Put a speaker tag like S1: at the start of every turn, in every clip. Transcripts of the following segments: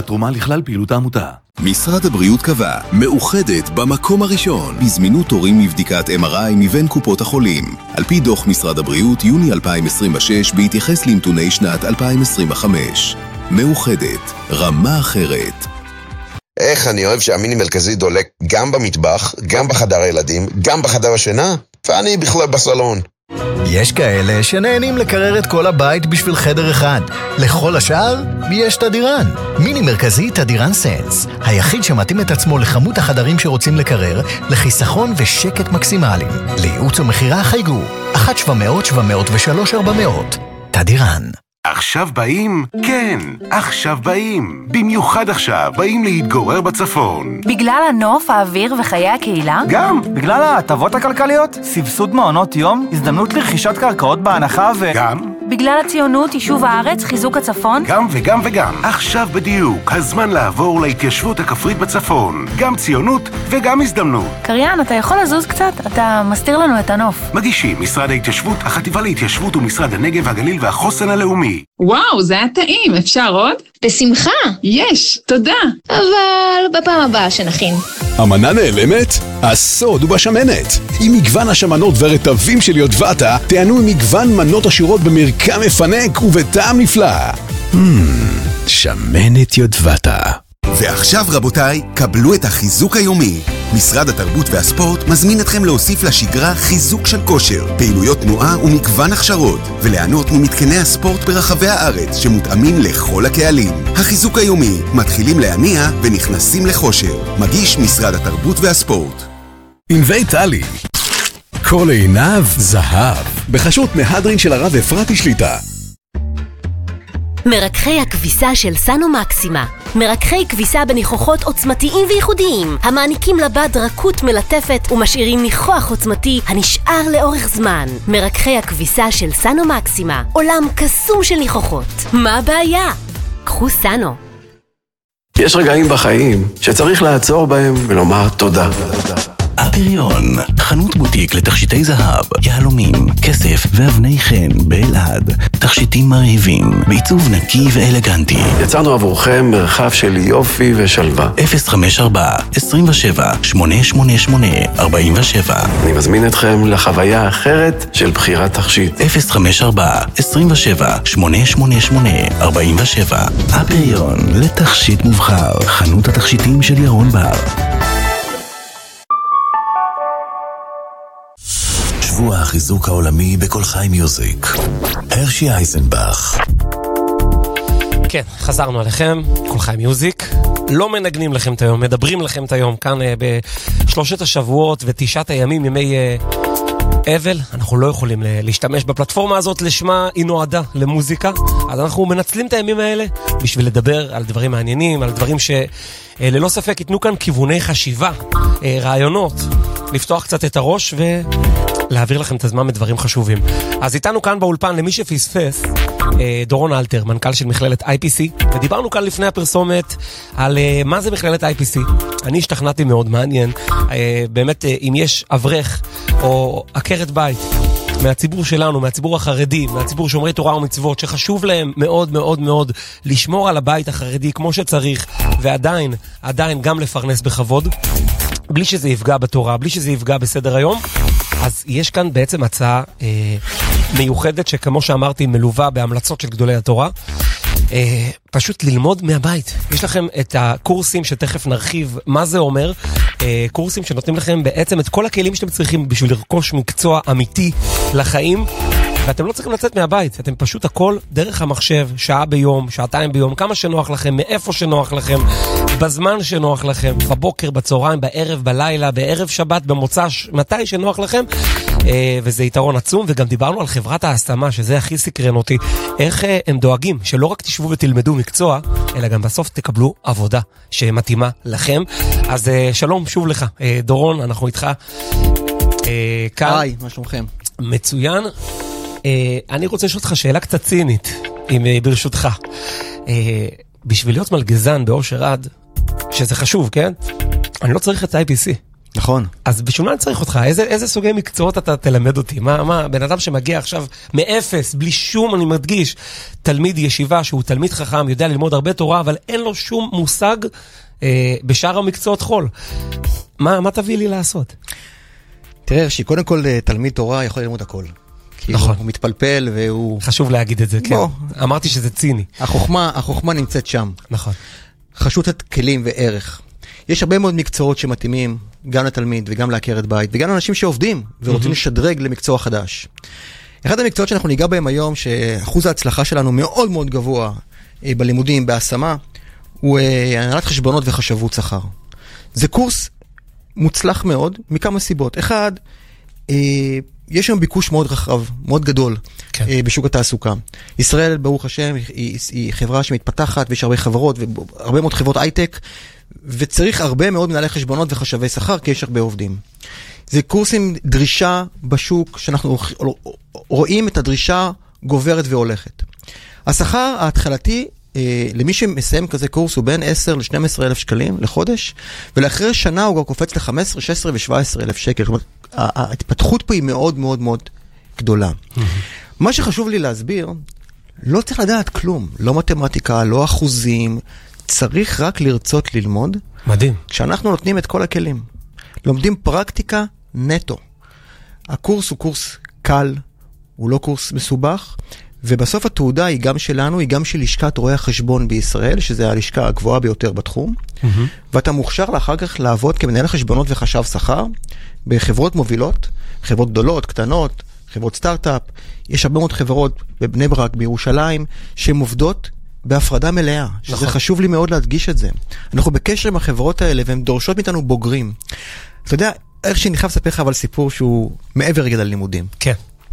S1: והתרומה לכלל פעילות העמותה.
S2: משרד הבריאות קבע, מאוחדת במקום הראשון בזמינות תורים מבדיקת MRI מבין קופות החולים. על פי דוח משרד הבריאות יוני 2026 בהתייחס לנתוני שנת 2025. מאוחדת, רמה אחרת.
S3: איך אני אוהב שהמיני מרכזי דולק גם במטבח, גם בחדר הילדים, גם בחדר השינה, ואני בכלל בסלון.
S4: יש כאלה שנהנים לקרר את כל הבית בשביל חדר אחד. לכל השאר, יש תדירן. מיני מרכזי תדירן סנס. היחיד שמתאים את עצמו לכמות החדרים שרוצים לקרר, לחיסכון ושקט מקסימליים. לייעוץ ומחירה חייגו. 1-700-703-400. תדירן.
S5: עכשיו באים? כן, עכשיו באים. במיוחד עכשיו באים להתגורר בצפון.
S6: בגלל הנוף, האוויר וחיי הקהילה?
S7: גם, בגלל ההטבות הכלכליות, סבסוד מעונות יום, הזדמנות לרכישת קרקעות בהנחה
S5: גם?
S6: בגלל הציונות, יישוב הארץ, חיזוק הצפון?
S5: גם וגם וגם. עכשיו בדיוק, הזמן לעבור להתיישבות הכפרית בצפון. גם ציונות וגם הזדמנות.
S6: קריין, אתה יכול לזוז קצת? אתה מסתיר לנו את הנוף.
S5: מגישים משרד ההתיישבות, החטיבה להתיישבות ומשרד הנגב, הגליל והחוסן הלאומי.
S8: וואו, זה היה טעים, אפשר עוד?
S9: בשמחה.
S8: יש, תודה.
S9: אבל בפעם הבאה שנכין.
S10: המנה נעלמת? הסוד הוא בשמנת. עם מגוון השמנות ורטבים של יודבטה, תענו עם מגוון מנות עשירות במרקם מפנק ובטעם נפלא. שמנת יודבטה.
S2: ועכשיו רבותיי, קבלו את החיזוק היומי. משרד התרבות והספורט מזמין אתכם להוסיף לשגרה חיזוק של כושר, פעילויות תנועה ומגוון הכשרות, וליהנות ממתקני הספורט ברחבי הארץ שמותאמים לכל הקהלים. החיזוק היומי, מתחילים להניע ונכנסים לכושר. מגיש משרד התרבות והספורט.
S10: ענבי טלי, כל עיניו זהב, בחשות מהדרין של הרב אפרתי שליטה.
S11: מרככי הכביסה של סנו מקסימה. מרככי כביסה בניחוחות עוצמתיים וייחודיים, המעניקים לבד רכות מלטפת ומשאירים ניחוח עוצמתי הנשאר לאורך זמן. מרככי הכביסה של סנו מקסימה, עולם קסום של ניחוחות. מה הבעיה? קחו סנו.
S12: יש רגעים בחיים שצריך לעצור בהם ולומר תודה.
S1: הפריון, חנות בוטיק לתכשיטי זהב, יהלומים, כסף ואבני חן באלעד. תכשיטים מרהיבים, בעיצוב נקי ואלגנטי.
S12: יצרנו עבורכם מרחב של יופי ושלווה.
S1: 054-27-888-47.
S12: אני מזמין אתכם לחוויה אחרת של בחירת תכשיט.
S1: 054-27-888-47. הפריון, לתכשיט מובחר, חנות התכשיטים של ירון בר. שבוע החיזוק העולמי בכל חי מיוזיק. הרשי אייזנבך.
S13: כן, חזרנו עליכם, כל חי מיוזיק. לא מנגנים לכם את היום, מדברים לכם את היום. כאן בשלושת השבועות ותשעת הימים, ימי אבל, אנחנו לא יכולים להשתמש בפלטפורמה הזאת, לשמה היא נועדה למוזיקה. אז אנחנו מנצלים את הימים האלה בשביל לדבר על דברים מעניינים, על דברים שללא ספק ייתנו כאן כיווני חשיבה, רעיונות, לפתוח קצת את הראש להעביר לכם את הזמן בדברים חשובים. אז איתנו כאן באולפן, למי שפספס, דורון אלתר, מנכ"ל של מכללת IPC, ודיברנו כאן לפני הפרסומת על מה זה מכללת IPC. אני השתכנעתי מאוד, מעניין, באמת אם יש אברך או עקרת בית מהציבור שלנו, מהציבור החרדי, מהציבור שומרי תורה ומצוות, שחשוב להם מאוד מאוד מאוד לשמור על הבית החרדי כמו שצריך, ועדיין גם לפרנס בכבוד, בלי שזה יפגע בתורה, בלי שזה יפגע בסדר היום. אז יש כאן בעצם הצעה מיוחדת שכמו שאמרתי מלווה בהמלצות של גדולי התורה, פשוט ללמוד מהבית. יש לכם את הקורסים שתכף נרחיב מה זה אומר, קורסים שנותנים לכם בעצם את כל הכלים שאתם צריכים בשביל לרכוש מקצוע אמיתי לחיים, ואתם לא צריכים לצאת מהבית, אתם פשוט הכל דרך המחשב, שעה ביום, שעתיים ביום, כמה שנוח לכם, מאיפה שנוח לכם, בזמן שנוח לכם, בבוקר, בצהריים, בערב, בלילה, בערב שבת, במוצ"ש, מתי שנוח לכם, וזה יתרון עצום. וגם דיברנו על חברת ההשמה, שזה הכי סקרן אותי, איך הם דואגים שלא רק תשבו ותלמדו מקצוע, אלא גם בסוף תקבלו עבודה שמתאימה לכם. אז שלום שוב לך, דורון, אנחנו איתך כאן.
S14: היי, מה שלומכם?
S13: מצוין. אני רוצה לשאול אותך שאלה קצת צינית, אם ברשותך. בשביל להיות מלגזן באושר עד, שזה חשוב, כן? אני לא צריך את IPC.
S14: נכון.
S13: אז בשביל מה אני צריך אותך? איזה סוגי מקצועות אתה תלמד אותי? מה, בן אדם שמגיע עכשיו מאפס, בלי שום, אני מדגיש, תלמיד ישיבה שהוא תלמיד חכם, יודע ללמוד הרבה תורה, אבל אין לו שום מושג בשאר המקצועות חול. מה תביא לי לעשות?
S14: תראה, שקודם כל תלמיד תורה יכול ללמוד הכל.
S13: נכון.
S14: הוא מתפלפל והוא...
S13: חשוב להגיד את זה, כן. אמרתי שזה ציני.
S14: החוכמה נמצאת שם.
S13: נכון.
S14: חשוב את כלים וערך. יש הרבה מאוד מקצועות שמתאימים גם לתלמיד וגם לעקרת בית, וגם לאנשים שעובדים ורוצים לשדרג למקצוע חדש. אחד המקצועות שאנחנו ניגע בהם היום, שאחוז ההצלחה שלנו מאוד מאוד גבוה בלימודים, בהשמה, הוא הנהלת חשבונות וחשבות שכר. זה קורס מוצלח מאוד מכמה סיבות. אחד, יש היום ביקוש מאוד רחב, מאוד גדול בשוק התעסוקה. ישראל, ברוך השם, היא חברה שמתפתחת, ויש הרבה חברות, והרבה מאוד חברות הייטק, וצריך הרבה מאוד מנהלי חשבונות וחשבי שכר, כי יש הרבה עובדים. זה קורס עם דרישה בשוק, שאנחנו רואים את הדרישה גוברת והולכת. השכר ההתחלתי, למי שמסיים כזה קורס, הוא בין 10 ל-12 אלף שקלים לחודש, ולאחרי שנה הוא גם קופץ ל-15, 16 ו-17 אלף שקל. זאת אומרת, ההתפתחות פה היא מאוד מאוד מאוד גדולה. מה שחשוב לי להסביר, לא צריך לדעת כלום, לא מתמטיקה, לא אחוזים, צריך רק לרצות ללמוד.
S13: מדהים.
S14: כשאנחנו נותנים את כל הכלים. לומדים פרקטיקה נטו. הקורס הוא קורס קל, הוא לא קורס מסובך, ובסוף התעודה היא גם שלנו, היא גם של לשכת רואי החשבון בישראל, שזה הלשכה הגבוהה ביותר בתחום, ואתה מוכשר לאחר כך לעבוד כמנהל חשבונות וחשב שכר, בחברות מובילות, חברות גדולות, קטנות, חברות סטארט-אפ, יש הרבה מאוד חברות בבני ברק, בירושלים, שהן עובדות בהפרדה מלאה, שזה חשוב לי מאוד להדגיש את זה. אנחנו בקשר עם החברות האלה, והן דורשות מאיתנו בוגרים. אתה יודע, איך שאני חייב לספר לך אבל סיפור שהוא מעבר רגע ללימודים.
S13: כן.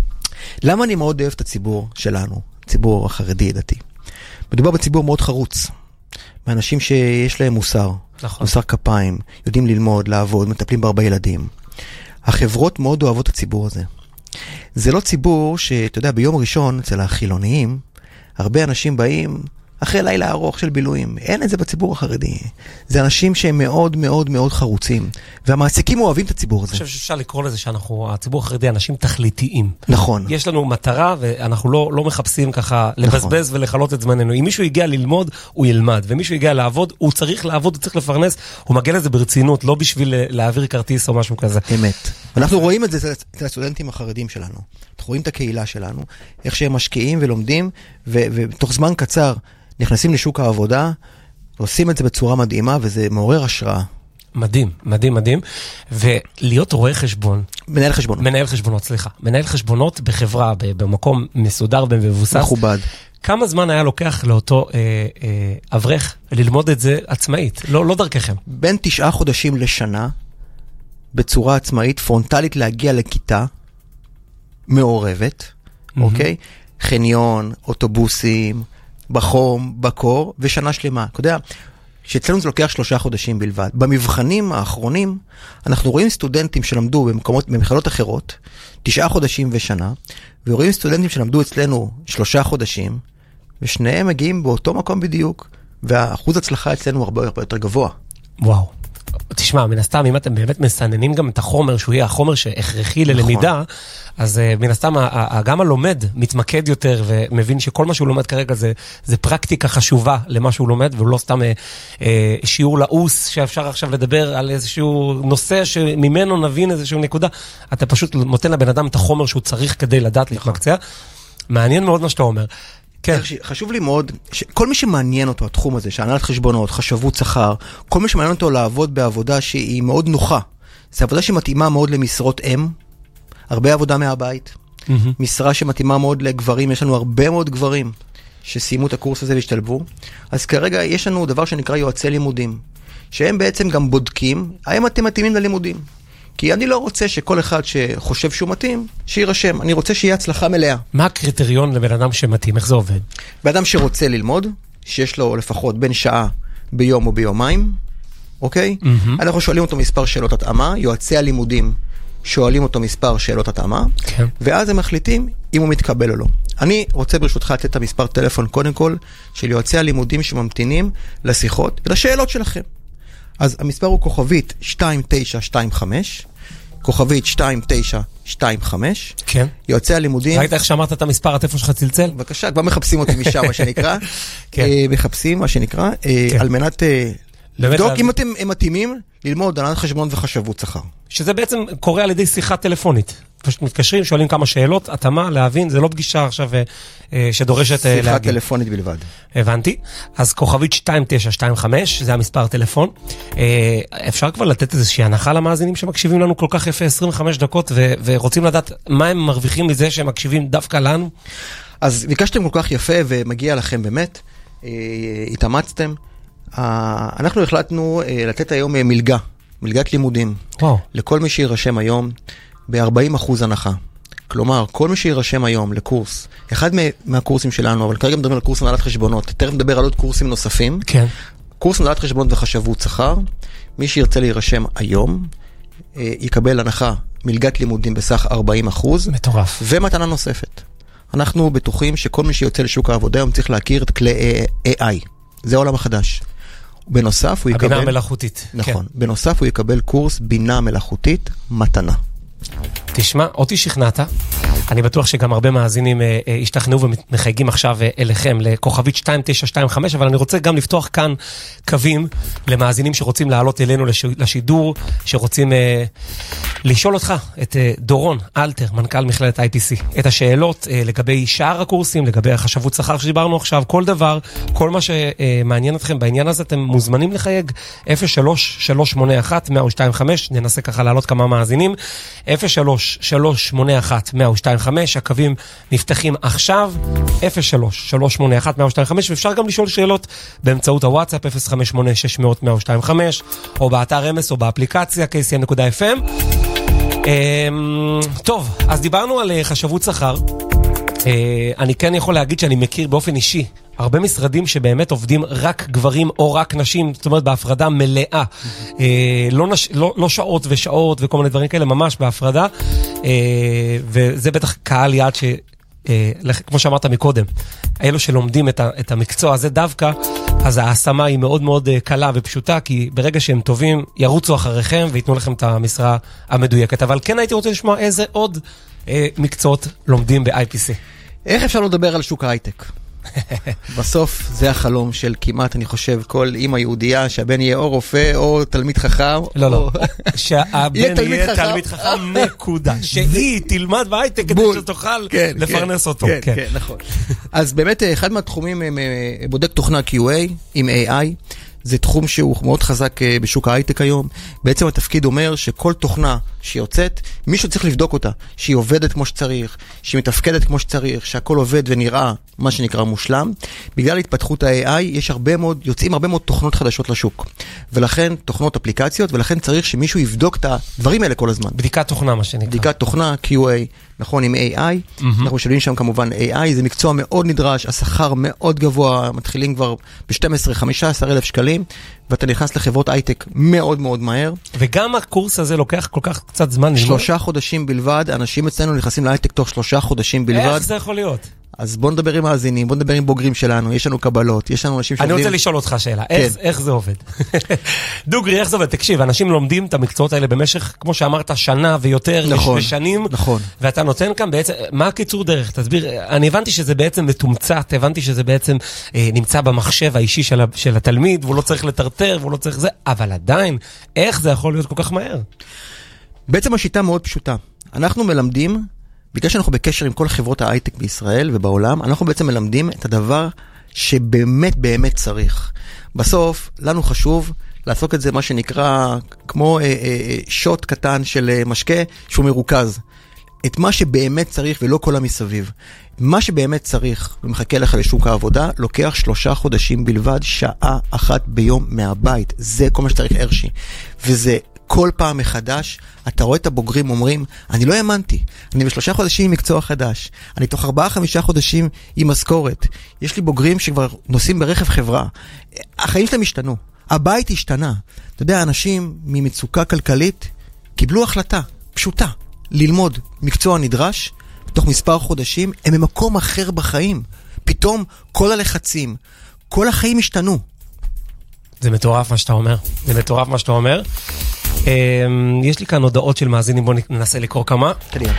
S14: למה אני מאוד אוהב את הציבור שלנו, הציבור החרדי דתי? מדובר בציבור מאוד חרוץ, מאנשים שיש להם מוסר, מוסר כפיים, יודעים ללמוד, לעבוד, מטפלים בהרבה ילדים. החברות מאוד אוהבות את הציבור הזה. זה לא ציבור שאתה יודע, ביום ראשון אצל החילוניים, הרבה אנשים באים אחרי לילה ארוך של בילויים. אין את זה בציבור החרדי. זה אנשים שהם מאוד מאוד מאוד חרוצים. והמעסיקים אוהבים את הציבור הזה.
S13: אני חושב שאפשר לקרוא לזה שאנחנו, הציבור החרדי, אנשים תכליתיים.
S14: נכון.
S13: יש לנו מטרה, ואנחנו לא מחפשים ככה לבזבז ולחלות את זמננו. אם מישהו הגיע ללמוד, הוא ילמד. ומישהו הגיע לעבוד, הוא צריך לעבוד, הוא צריך לפרנס. הוא מגיע לזה ברצינות, לא בשביל להעביר כרטיס או משהו כזה.
S14: אמת. ואנחנו רואים את זה אצל הסטודנטים החרדים שלנו. אנחנו רואים את הקהילה שלנו, איך שהם משקיעים ולומדים, ובתוך זמן קצר נכנסים לשוק העבודה, עושים את זה בצורה מדהימה, וזה מעורר השראה.
S13: מדהים, מדהים, מדהים. ולהיות רואה חשבון.
S14: מנהל חשבונות.
S13: מנהל חשבונות, סליחה. מנהל חשבונות בחברה, במקום מסודר ומבוסס.
S14: מכובד.
S13: כמה זמן היה לוקח לאותו אברך ללמוד את זה עצמאית? לא דרככם.
S14: בין 9 חודשים לשנה, בצורה עצמאית, פרונטלית להגיע לכיתה מעורבת, אוקיי? חניון, אוטובוסים, בחום, בקור, ושנה שלמה. אתה יודע, שאצלנו זה לוקח 3 חודשים בלבד. במבחנים האחרונים, אנחנו רואים סטודנטים שלמדו במכללות אחרות, 9 חודשים ושנה, ורואים סטודנטים שלמדו אצלנו 3 חודשים, ושניהם מגיעים באותו מקום בדיוק, והאחוז הצלחה אצלנו הוא הרבה יותר גבוה.
S13: וואו. תשמע, מן הסתם, אם אתם באמת מסננים גם את החומר, שהוא יהיה החומר שהכרחי ללמידה, אז מן הסתם, גם הלומד מתמקד יותר, ומבין שכל מה שהוא לומד כרגע זה פרקטיקה חשובה למה שהוא לומד, והוא לא סתם שיעור לעוס, שאפשר עכשיו לדבר על איזשהו נושא שממנו נבין איזשהו נקודה. אתה פשוט נותן לבן אדם את החומר שהוא צריך כדי לדעת להתמקצע. מעניין מאוד מה שאתה אומר. כן.
S14: חשוב לי מאוד, כל מי שמעניין אותו התחום הזה, שהנהלת חשבונות, חשבות שכר, כל מי שמעניין אותו לעבוד בעבודה שהיא מאוד נוחה, זו עבודה שמתאימה מאוד למשרות אם, הרבה עבודה מהבית, משרה שמתאימה מאוד לגברים, יש לנו הרבה מאוד גברים שסיימו את הקורס הזה והשתלבו, אז כרגע יש לנו דבר שנקרא יועצי לימודים, שהם בעצם גם בודקים, האם אתם מתאימים ללימודים? כי אני לא רוצה שכל אחד שחושב שהוא מתאים, שירשם. אני רוצה שיהיה הצלחה מלאה.
S13: מה הקריטריון לבן אדם שמתאים? איך זה עובד?
S14: בן אדם שרוצה ללמוד, שיש לו לפחות בין שעה ביום או ביומיים, אוקיי? אנחנו שואלים אותו מספר שאלות התאמה, יועצי הלימודים שואלים אותו מספר שאלות התאמה, ואז הם מחליטים אם הוא מתקבל או לא. אני רוצה ברשותך לתת את המספר טלפון קודם כל, של יועצי הלימודים שממתינים לשיחות ולשאלות שלכם. אז המספר הוא כוכבית 2925, כוכבית 2925.
S13: כן.
S14: יועצי הלימודים.
S13: ראית איך שאמרת את המספר, הטלפון שלך צלצל?
S14: בבקשה, כבר מחפשים אותי משם, מה שנקרא.
S13: כן.
S14: מחפשים, מה שנקרא, על מנת לבדוק אם אתם מתאימים ללמוד הנהלת חשבון וחשבות שכר.
S13: שזה בעצם קורה על ידי שיחה טלפונית. פשוט מתקשרים, שואלים כמה שאלות, התאמה, להבין, זה לא פגישה עכשיו שדורשת להגיד.
S14: שיחה טלפונית בלבד.
S13: הבנתי. אז כוכבית 2925, זה המספר טלפון. אפשר כבר לתת איזושהי הנחה למאזינים שמקשיבים לנו כל כך יפה 25 דקות, ורוצים לדעת מה הם מרוויחים מזה שהם מקשיבים דווקא לנו?
S14: אז ביקשתם כל כך יפה ומגיע לכם באמת, התאמצתם. אנחנו החלטנו לתת היום מלגת לימודים.
S13: וואו.
S14: לכל מי שירשם היום ב-40% הנחה. כלומר, כל מי שירשם היום לקורס, אחד מהקורסים שלנו, אבל כרגע מדברים על קורס הנהלת חשבונות, תכף מדבר על עוד קורסים נוספים.
S13: כן.
S14: קורס הנהלת חשבונות וחשבות שכר, מי שירצה להירשם היום, יקבל הנחה מלגת לימודים בסך 40%.
S13: מטורף.
S14: ומתנה נוספת. אנחנו בטוחים שכל מי שיוצא לשוק העבודה היום צריך להכיר את כלי AI. זה העולם החדש. בנוסף הוא יקבל...
S13: הבינה המלאכותית.
S14: נכון.
S13: כן.
S14: בנוסף הוא יקבל קורס בינה מלאכותית מתנה.
S13: תשמע, אותי שכנעת. אני בטוח שגם הרבה מאזינים השתכנעו ומחייגים עכשיו אליכם לכוכבית 2925, אבל אני רוצה גם לפתוח כאן קווים למאזינים שרוצים לעלות אלינו לשידור, שרוצים לשאול אותך, את דורון אלתר, מנכ"ל מכללת IPC, את השאלות לגבי שאר הקורסים, לגבי החשבות שכר שדיברנו עכשיו, כל דבר, כל מה שמעניין אתכם בעניין הזה, אתם מוזמנים לחייג 03-381-125, ננסה ככה לעלות כמה מאזינים, 03-381-125, הקווים נפתחים עכשיו, 03-381-125, ואפשר גם לשאול שאלות באמצעות הוואטסאפ, 058-600-125, או באתר אמס או באפליקציה, kcn.fm. טוב, אז דיברנו על חשבות שכר. אני כן יכול להגיד שאני מכיר באופן אישי הרבה משרדים שבאמת עובדים רק גברים או רק נשים, זאת אומרת בהפרדה מלאה, לא שעות ושעות וכל מיני דברים כאלה, ממש בהפרדה, וזה בטח קהל יעד כמו שאמרת מקודם, אלו שלומדים את המקצוע הזה דווקא, אז ההשמה היא מאוד מאוד קלה ופשוטה, כי ברגע שהם טובים ירוצו אחריכם ויתנו לכם את המשרה המדויקת. אבל כן הייתי רוצה לשמוע איזה עוד מקצועות לומדים ב-IPC.
S14: איך אפשר לדבר על שוק ההייטק? בסוף זה החלום של כמעט, אני חושב, כל אמא יהודייה, שהבן יהיה או רופא או תלמיד חכם.
S13: לא. שהבן יהיה תלמיד חכם, נקודה. שהיא תלמד בהייטק כדי שתוכל לפרנס אותו.
S14: כן, נכון. אז באמת, אחד מהתחומים בודק תוכנה QA עם AI, זה תחום שהוא מאוד חזק בשוק ההייטק היום. בעצם התפקיד אומר שכל תוכנה שיוצאת, מישהו צריך לבדוק אותה, שהיא עובדת כמו שצריך, שהיא מתפקדת כמו שצריך, שהכל עובד ונראה מה שנקרא מושלם. בגלל התפתחות ה-AI יוצאים הרבה מאוד תוכנות חדשות לשוק. ולכן תוכנות אפליקציות, ולכן צריך שמישהו יבדוק את הדברים האלה כל הזמן.
S13: בדיקת תוכנה מה שנקרא.
S14: בדיקת תוכנה, QA, נכון, עם AI. אנחנו משלבים שם כמובן AI, זה מקצוע מאוד נדרש, השכר מאוד גבוה, מתחילים כבר ב-12-15 אלף שקלים, ואתה נכנס לחברות הייטק מאוד מאוד מהר.
S13: וגם הקורס הזה לוקח כל כך קצת זמן.
S14: 3 חודשים בלבד, אנשים אצלנו נכנסים להייטק תוך 3 חודשים בלבד.
S13: איך זה יכול להיות?
S14: אז בוא נדבר עם מאזינים, בוא נדבר עם בוגרים שלנו, יש לנו קבלות, יש לנו אנשים
S13: שעובדים... אני רוצה לשאול אותך שאלה, איך זה עובד? דוגרי, איך זה עובד? תקשיב, אנשים לומדים את המקצועות האלה במשך, כמו שאמרת, שנה ויותר, ושנים, ואתה נותן כאן בעצם, מה הקיצור דרך? תסביר, אני הבנתי שזה בעצם מתומצת, הבנתי שזה בעצם נמצא במחשב האישי של התלמיד, והוא לא צריך לטרטר, והוא לא צריך זה, אבל עדיין, איך זה יכול להיות כל כך מהר?
S14: בעצם השיטה מאוד פשוטה. אנחנו מלמדים, בגלל שאנחנו בקשר עם כל חברות ההייטק בישראל ובעולם, אנחנו בעצם מלמדים את הדבר שבאמת באמת צריך. בסוף, לנו חשוב לעשות את זה מה שנקרא כמו שוט קטן של משקה שהוא מרוכז. את מה שבאמת צריך ולא כל המסביב. מה שבאמת צריך ומחכה לך לשוק העבודה, לוקח 3 חודשים בלבד, שעה אחת ביום מהבית. זה כל מה שצריך הרשי. וזה כל פעם מחדש, אתה רואה את הבוגרים אומרים, אני לא האמנתי, אני ב3 חודשים עם מקצוע חדש, אני תוך 4-5 חודשים עם משכורת, יש לי בוגרים שכבר נוסעים ברכב חברה, החיים שלהם השתנו, הבית השתנה, אתה יודע, אנשים ממצוקה כלכלית קיבלו החלטה פשוטה, ללמוד מקצוע נדרש, בתוך מספר חודשים הם במקום אחר בחיים, פתאום כל הלחצים, כל החיים השתנו.
S13: זה מטורף מה שאתה אומר. זה מטורף מה שאתה אומר. יש לי כאן הודעות של מאזינים, בואו ננסה לקרוא כמה.
S14: קדימה.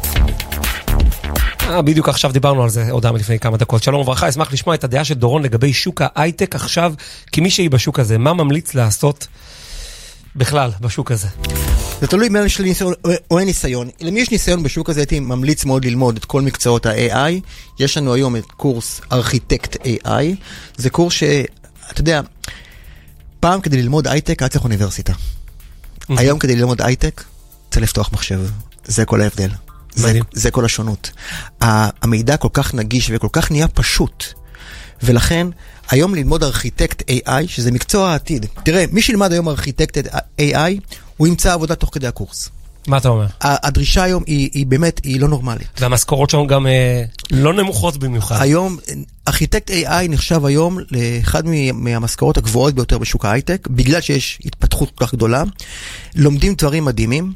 S13: בדיוק עכשיו דיברנו על זה, הודעה מלפני כמה דקות. שלום וברכה, אשמח לשמוע את הדעה של דורון לגבי שוק ההייטק עכשיו, כי מי שהיא בשוק הזה, מה ממליץ לעשות בכלל בשוק הזה?
S14: זה תלוי אם יש לי ניסיון או אין ניסיון. למי יש ניסיון בשוק הזה, הייתי ממליץ מאוד ללמוד את כל מקצועות ה-AI. יש לנו היום את קורס ארכיטקט AI. זה קורס אתה יודע, פעם כדי ללמוד הייטק, היה צריך אוניברסיטה. היום כדי ללמוד הייטק, צריך לפתוח מחשב. זה כל ההבדל. זה כל השונות. המידע כל כך נגיש וכל כך נהיה פשוט. ולכן, היום ללמוד ארכיטקט AI, שזה מקצוע העתיד. תראה, מי שילמד היום ארכיטקט AI, הוא ימצא עבודה תוך כדי הקורס.
S13: מה אתה אומר?
S14: הדרישה היום היא באמת, היא לא נורמלית.
S13: והמשכורות שם גם לא נמוכות במיוחד.
S14: היום, ארכיטקט AI נחשב היום לאחד מהמשכורות הגבוהות ביותר בשוק ההייטק, בגלל שיש התפתחות כל כך גדולה. לומדים דברים מדהימים.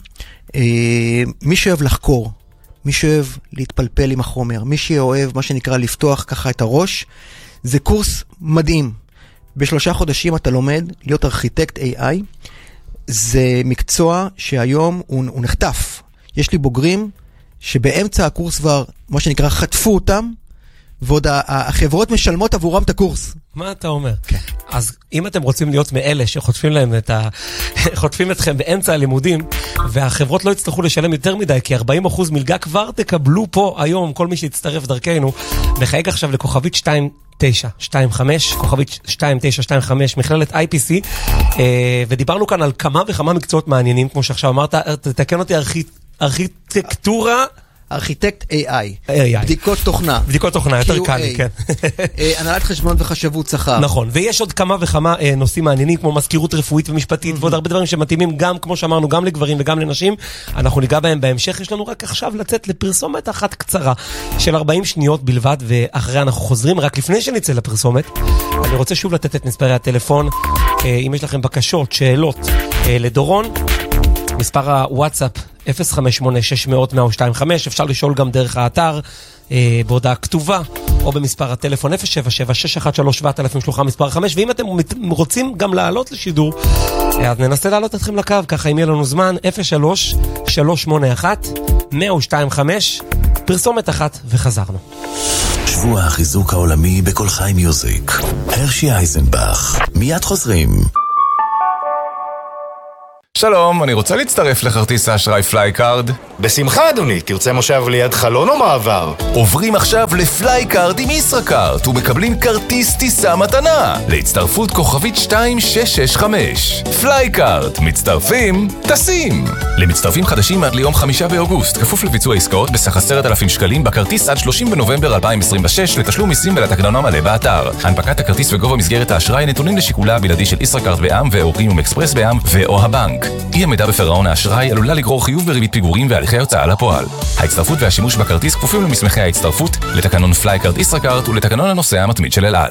S14: מי שאוהב לחקור, מי שאוהב להתפלפל עם החומר, מי שאוהב מה שנקרא לפתוח ככה את הראש, זה קורס מדהים. ב3 חודשים אתה לומד להיות ארכיטקט AI. זה מקצוע שהיום הוא נחטף. יש לי בוגרים שבאמצע הקורס כבר, מה שנקרא, חטפו אותם, ועוד החברות משלמות עבורם את הקורס.
S13: מה אתה אומר? כן. אז אם אתם רוצים להיות מאלה שחוטפים להם חוטפים אתכם באמצע הלימודים, והחברות לא יצטרכו לשלם יותר מדי, כי 40% מלגה כבר תקבלו פה היום, כל מי שיצטרף דרכנו, מחייג עכשיו לכוכבית 2925, כוכבית 2925, מכללת IPC, ודיברנו כאן על כמה וכמה מקצועות מעניינים, כמו שעכשיו אמרת, תתקן אותי, ארכיטקטורה,
S14: ארכיטקט AI. בדיקות תוכנה.
S13: בדיקות תוכנה, יותר קל לי, כן.
S14: הנהלת חשבון וחשבות שכר.
S13: נכון, ויש עוד כמה וכמה נושאים מעניינים, כמו מזכירות רפואית ומשפטית, ועוד הרבה דברים שמתאימים גם, כמו שאמרנו, גם לגברים וגם לנשים. אנחנו ניגע בהם בהמשך. יש לנו רק עכשיו לצאת לפרסומת אחת קצרה, של 40 שניות בלבד, ואחריה אנחנו חוזרים. רק לפני שנצא לפרסומת, אני רוצה שוב לתת את מספרי הטלפון. אם יש לכם בקשות, שאלות לדורון, מספר הוואטסאפ 058-600-125, אפשר לשאול גם דרך האתר, בהודעה כתובה, או במספר הטלפון 077-613-7000, שלוחה מספר 5, ואם אתם רוצים גם לעלות לשידור, אז ננסה לעלות אתכם לקו, ככה אם יהיה לנו זמן, 03-381-1025, פרסומת אחת וחזרנו.
S1: שבוע החיזוק העולמי בכל חי מיוזיק. הרשי אייזנבך, מיד חוזרים.
S15: שלום, אני רוצה להצטרף לכרטיס האשראי פלייקארד.
S16: בשמחה אדוני, תרצה מושב ליד חלון או מעבר?
S15: עוברים עכשיו לפלייקארד עם ישראכרט ומקבלים כרטיס טיסה מתנה להצטרפות כוכבית 2665. פלייקארד, מצטרפים, טסים. למצטרפים חדשים עד ליום 5 באוגוסט, כפוף לביצוע עסקאות בסך 10,000 שקלים בכרטיס עד 30 בנובמבר 2026 לתשלום מיסים ולתקנון המלא באתר. הנפקת הכרטיס וגובה מסגרת האשראי נתונים לשיקולה הבלעדי של ישראכרט בע"מ ואוריום אקספרס בע"מ ואו הבנק. אי עמידה בפירעון האשראי עלולה לגרור חיוב בריבית פיגורים והליכי הוצאה לפועל. ההצטרפות והשימוש בכרטיס כפופים למסמכי ההצטרפות, לתקנון פלייקארד ישראכרט ולתקנון הנוסע המתמיד של אל על.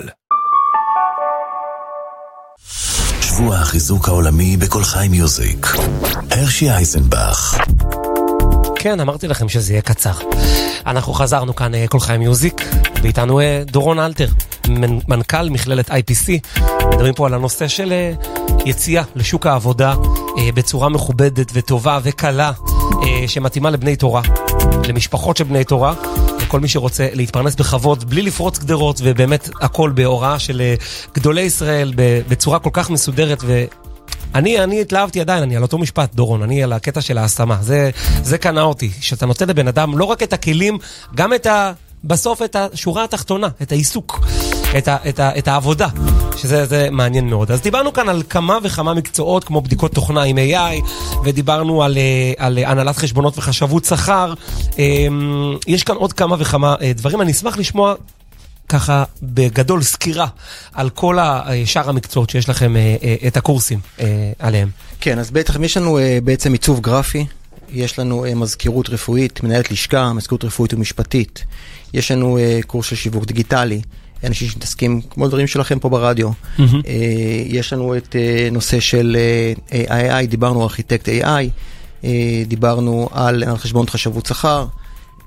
S1: שבוע החיזוק העולמי בכל חי מיוזיק. הרשי אייזנבך.
S13: כן, אמרתי לכם שזה יהיה קצר. אנחנו חזרנו כאן כל חי מיוזיק, ואיתנו דורון אלתר, מנכ"ל מכללת IPC. מדברים פה על הנושא של יציאה לשוק העבודה בצורה מכובדת וטובה וקלה, שמתאימה לבני תורה, למשפחות של בני תורה, לכל מי שרוצה להתפרנס בכבוד, בלי לפרוץ גדרות, ובאמת הכל בהוראה של גדולי ישראל, בצורה כל כך מסודרת אני התלהבתי עדיין, אני על אותו משפט, דורון, אני על הקטע של ההשמה. זה קנה אותי, שאתה נותן לבן אדם לא רק את הכלים, גם בסוף את השורה התחתונה, את העיסוק, את העבודה, שזה מעניין מאוד. אז דיברנו כאן על כמה וכמה מקצועות, כמו בדיקות תוכנה עם AI, ודיברנו על הנהלת חשבונות וחשבות שכר. יש כאן עוד כמה וכמה דברים. אני אשמח לשמוע ככה בגדול סקירה על כל שאר המקצועות שיש לכם את הקורסים עליהם.
S14: כן, אז בטח יש לנו בעצם עיצוב גרפי, יש לנו מזכירות רפואית, מנהלת לשכה, מזכירות רפואית ומשפטית, יש לנו קורס של שיווק דיגיטלי, אנשים שמתעסקים כמו דברים שלכם פה ברדיו, יש לנו את נושא של AI, דיברנו על ארכיטקט AI, דיברנו על חשבון חשבות שכר,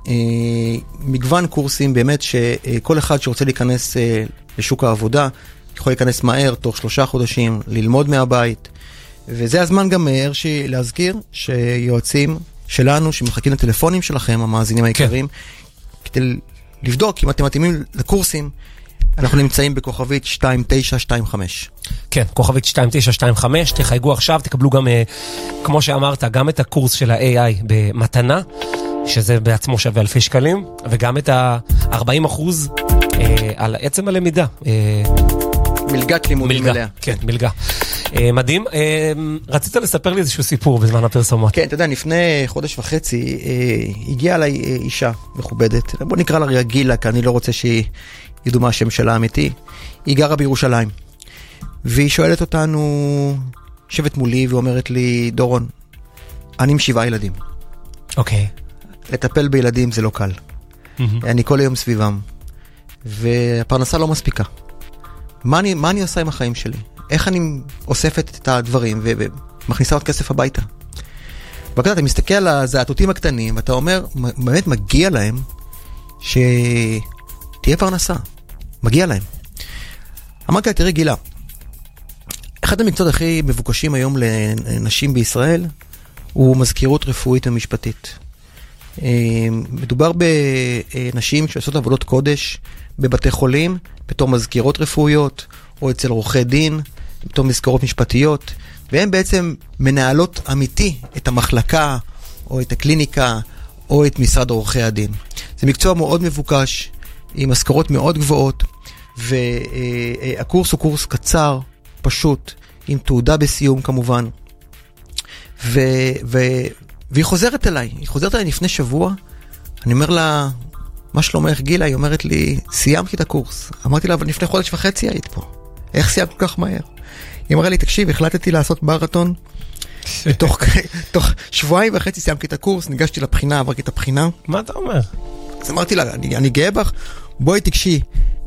S14: מגוון קורסים באמת שכל אחד שרוצה להיכנס לשוק העבודה, יכול להיכנס מהר, תוך 3 חודשים, ללמוד מהבית. וזה הזמן גם הרשי להזכיר שיועצים שלנו, שמחכים לטלפונים שלכם, המאזינים העיקריים, כדי לבדוק אם אתם מתאימים לקורסים, אנחנו נמצאים בכוכבית 2925.
S13: כן, כוכבית 2925, תחייגו עכשיו, תקבלו גם, כמו שאמרת, גם את הקורס של ה-AI במתנה, שזה בעצמו שווה אלפי שקלים, וגם את ה-40% על עצם הלמידה.
S14: מלגת לימודים מלאה.
S13: כן, מלגה. מדהים. רצית לספר לי איזשהו סיפור בזמן הפרסומות.
S14: כן, אתה יודע, לפני חודש וחצי הגיעה אליי אישה מכובדת, בוא נקרא לה רגע גילה, כי אני לא רוצה שהיא ידעו מה השם שלה אמיתי. היא גרה בירושלים, והיא שואלת אותנו, יושבת מולי ואומרת לי, דורון, אני עם 7 ילדים.
S13: אוקיי.
S14: לטפל בילדים זה לא קל. אני כל היום סביבם, והפרנסה לא מספיקה. מה אני עושה עם החיים שלי? איך אני אוספת את הדברים ומכניסה עוד כסף הביתה? וכאן אתה מסתכל על הזעתותים הקטנים, ואתה אומר, באמת מגיע להם שתהיה פרנסה. מגיע להם. אמרתי לה, תראי גילה, אחד המקצועות הכי מבוקשים היום לנשים בישראל, הוא מזכירות רפואית ומשפטית. מדובר בנשים שעושות עבודות קודש בבתי חולים, בתור מזכירות רפואיות, או אצל עורכי דין, בתור מזכירות משפטיות, והן בעצם מנהלות אמיתי את המחלקה, או את הקליניקה, או את משרד עורכי הדין. זה מקצוע מאוד מבוקש, עם משכורות מאוד גבוהות, והקורס הוא קורס קצר, פשוט, עם תעודה בסיום כמובן, והיא חוזרת אליי, לפני שבוע, אני אומר לה, מה שלומך גילה? היא אומרת לי, סיימתי את הקורס. אמרתי לה, אבל לפני חודש וחצי היית פה. איך סיימת כל כך מהר? היא אמרה לי, תקשיב, החלטתי לעשות מרתון, תוך 1.5 שבועות סיימתי את הקורס, ניגשתי לבחינה, עברתי את הבחינה.
S13: מה אתה אומר?
S14: אז אמרתי לה, אני גאה בך, בואי תקשי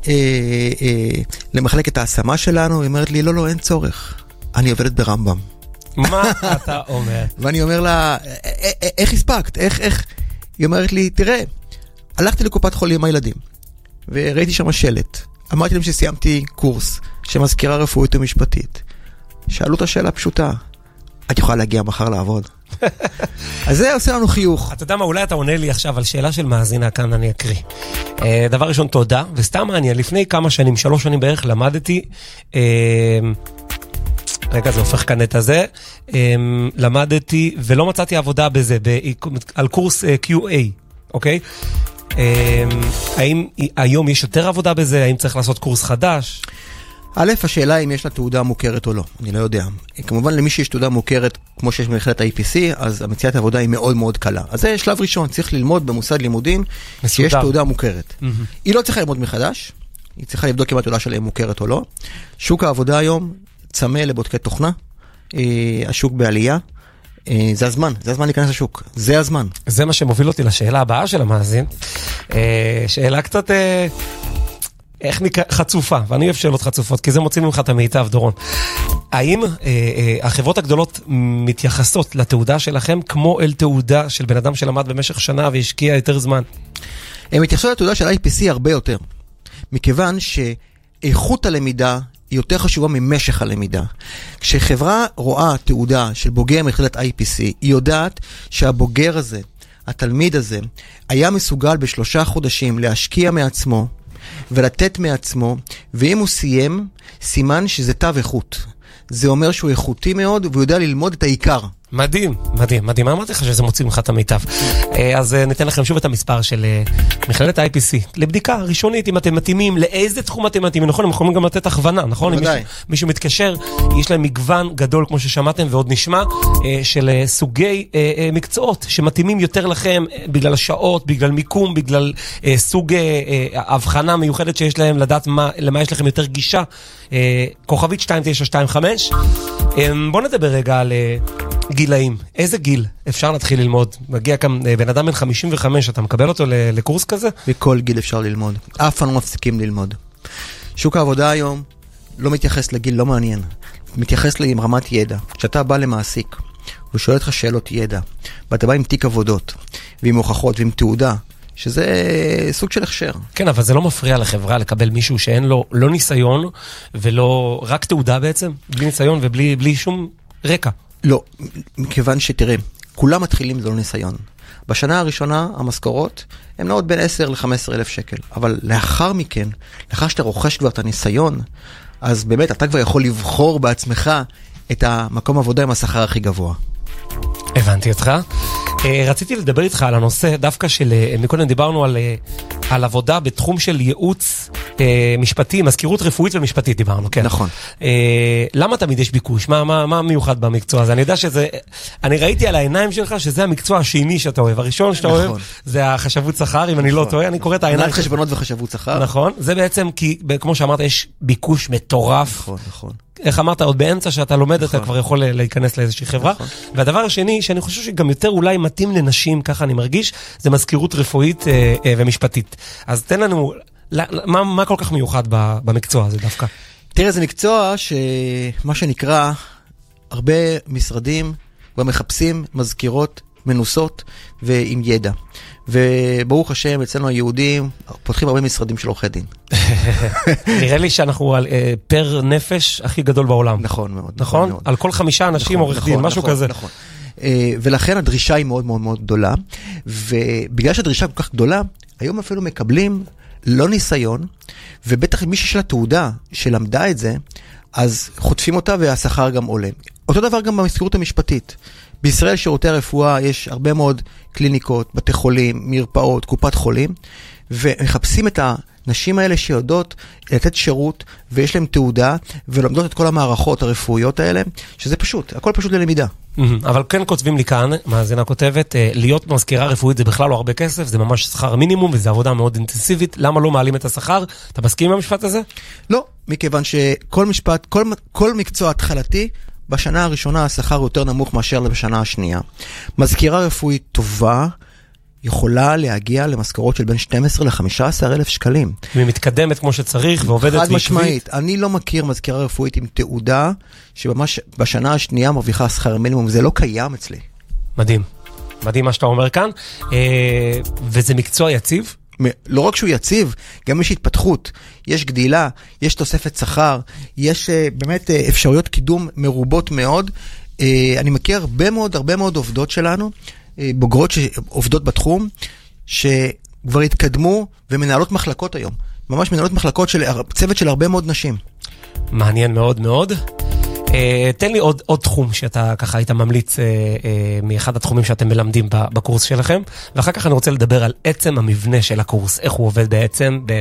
S14: למחלקת ההשמה שלנו. היא אומרת לי, לא, אין צורך. אני עובדת ברמב"ם.
S13: מה אתה אומר?
S14: ואני אומר לה, איך הספקת? איך? היא אומרת לי, תראה, הלכתי לקופת חולים הילדים, וראיתי שם שלט. אמרתי להם שסיימתי קורס שמזכירה רפואית ומשפטית. שאלו את השאלה פשוטה, את יכולה להגיע מחר לעבוד? אז זה עושה לנו חיוך.
S13: אתה יודע מה, אולי אתה עונה לי עכשיו על שאלה של מאזינה, כאן אני אקריא. דבר ראשון, תודה, וסתם מעניין, לפני כמה שנים, 3 שנים בערך, למדתי, רגע, זה הופך כאן את הזה, למדתי ולא מצאתי עבודה בזה, על קורס QA, אוקיי? האם היום יש יותר עבודה בזה? האם צריך לעשות קורס חדש?
S14: א', השאלה אם יש לה תעודה מוכרת או לא, אני לא יודע. כמובן למי שיש תעודה מוכרת, כמו שיש במכללת IPC, אז המציאת העבודה היא מאוד מאוד קלה. אז זה שלב ראשון, צריך ללמוד במוסד לימודים, שיש תעודה מוכרת. היא לא צריכה ללמוד מחדש, היא צריכה לבדוק אם התעודה שלה מוכרת או לא. שוק העבודה היום צמא לבודקי תוכנה, השוק בעלייה, זה הזמן להיכנס לשוק, זה הזמן.
S13: זה מה שמוביל אותי לשאלה הבאה של המאזין, שאלה קצת, איך נקרא, חצופה, ואני אוהב שאלות חצופות, כי זה מוצאים ממך את המיטב, דורון. האם החברות הגדולות מתייחסות לתעודה שלכם כמו אל תעודה של בן אדם שלמד במשך שנה והשקיע יותר זמן?
S14: הם מתייחסות לתעודה של IPC הרבה יותר, מכיוון שאיכות הלמידה היא יותר חשובה ממשך הלמידה. כשחברה רואה תעודה של בוגר מכללת IPC, היא יודעת שהבוגר הזה, התלמיד הזה, היה מסוגל ב3 חודשים להשקיע מעצמו, ולתת מעצמו, ואם הוא סיים, סימן שזה תו איכות. זה אומר שהוא איכותי מאוד, והוא יודע ללמוד את העיקר.
S13: מדהים, מדהים, מדהים. אמרתי לך שזה מוציא ממך את המיטב. אז ניתן לכם שוב את המספר של מכללת IPC. לבדיקה ראשונית, אם אתם מתאימים, לאיזה תחום אתם מתאימים, נכון? הם יכולים גם לתת הכוונה, נכון? אם מישהו מתקשר, יש להם מגוון גדול, כמו ששמעתם, ועוד נשמע, של סוגי מקצועות, שמתאימים יותר לכם, בגלל השעות, בגלל מיקום, בגלל סוג הבחנה מיוחדת שיש להם, לדעת למה יש לכם יותר גישה. כוכבית 2925. בוא נדבר רגע על גילאים. איזה גיל אפשר להתחיל ללמוד? מגיע כאן בן אדם בן 55, אתה מקבל אותו לקורס כזה?
S14: בכל גיל אפשר ללמוד. אף פעם לא מפסיקים ללמוד. שוק העבודה היום לא מתייחס לגיל, לא מעניין. מתייחס עם רמת ידע. כשאתה בא למעסיק, הוא שואל אותך שאלות ידע, ואתה בא עם תיק עבודות, ועם הוכחות, ועם תעודה, שזה סוג של הכשר.
S13: כן, אבל זה לא מפריע לחברה לקבל מישהו שאין לו לא ניסיון, ולא רק תעודה בעצם, בלי ניסיון ובלי שום רקע.
S14: לא, מכיוון שתראה, כולם מתחילים ללא ניסיון. בשנה הראשונה המשכורות הן נעות בין 10 ל-15,000 שקל, אבל לאחר מכן, לאחר שאתה רוכש כבר את הניסיון, אז באמת אתה כבר יכול לבחור בעצמך את המקום עבודה עם השכר הכי גבוה.
S13: הבנתי אותך. רציתי לדבר איתך על הנושא דווקא של, מקודם דיברנו על עבודה בתחום של ייעוץ משפטי, מזכירות רפואית ומשפטית דיברנו, כן.
S14: נכון.
S13: למה תמיד יש ביקוש? מה מיוחד במקצוע הזה? אני יודע שזה, אני ראיתי על העיניים שלך שזה המקצוע השני שאתה אוהב. הראשון שאתה אוהב זה החשבות שכר, אם אני לא טועה, אני קורא את העיניים.
S14: מנהל חשבונות וחשבות שכר.
S13: נכון. זה בעצם כי, כמו שאמרת, יש ביקוש מטורף.
S14: נכון.
S13: איך אמרת, עוד באמצע שאתה לומד, אתה כבר יכול להיכנס לאיזושהי חברה. והדבר השני, שאני חושב שגם יותר אולי מתאים לנשים, ככה אני מרגיש, זה מזכירות רפואית ומשפטית. אז תן לנו, מה כל כך מיוחד במקצוע הזה דווקא?
S14: תראה, זה מקצוע שמה שנקרא, הרבה משרדים ומחפשים מזכירות מנוסות ועם ידע. וברוך השם, אצלנו היהודים פותחים הרבה משרדים של עורכי דין.
S13: נראה לי שאנחנו פר נפש הכי גדול בעולם.
S14: נכון מאוד.
S13: נכון? על כל 5 אנשים עורך דין, משהו כזה.
S14: נכון. ולכן הדרישה היא מאוד מאוד מאוד גדולה, ובגלל שהדרישה כל כך גדולה, היום אפילו מקבלים לא ניסיון, ובטח מי שיש לה תעודה שלמדה את זה, אז חוטפים אותה והשכר גם עולה. אותו דבר גם במזכירות המשפטית. בישראל שירותי הרפואה יש הרבה מאוד קליניקות, בתי חולים, מרפאות, קופת חולים, ומחפשים את הנשים האלה שיודעות לתת שירות, ויש להם תעודה, ולומדות את כל המערכות הרפואיות האלה, שזה פשוט, הכל פשוט ללמידה.
S13: אבל כן כותבים לי כאן, מאזינה כותבת, להיות מזכירה רפואית זה בכלל לא הרבה כסף, זה ממש שכר מינימום, וזה עבודה מאוד אינטנסיבית, למה לא מעלים את השכר? אתה מסכים עם המשפט הזה?
S14: לא, מכיוון שכל משפט, כל מקצוע התחלתי, בשנה הראשונה השכר יותר נמוך מאשר בשנה השנייה. מזכירה רפואית טובה יכולה להגיע למשכורות של בין 12 ל-15,000 שקלים.
S13: והיא מתקדמת כמו שצריך ועובדת
S14: חד משמעית. אני לא מכיר מזכירה רפואית עם תעודה שממש בשנה השנייה מרוויחה שכר מינימום. זה לא קיים אצלי.
S13: מדהים. מדהים מה שאתה אומר כאן. וזה מקצוע יציב?
S14: לא רק שהוא יציב, גם יש התפתחות, יש גדילה, יש תוספת שכר, יש באמת אפשרויות קידום מרובות מאוד. אני מכיר הרבה מאוד עובדות שלנו, בוגרות שעובדות בתחום, שכבר התקדמו ומנהלות מחלקות היום. ממש מנהלות מחלקות של צוות של הרבה מאוד נשים.
S13: מעניין מאוד מאוד. תן לי עוד תחום שאתה ככה היית ממליץ מאחד התחומים שאתם מלמדים בקורס שלכם, ואחר כך אני רוצה לדבר על עצם המבנה של הקורס, איך הוא עובד בעצם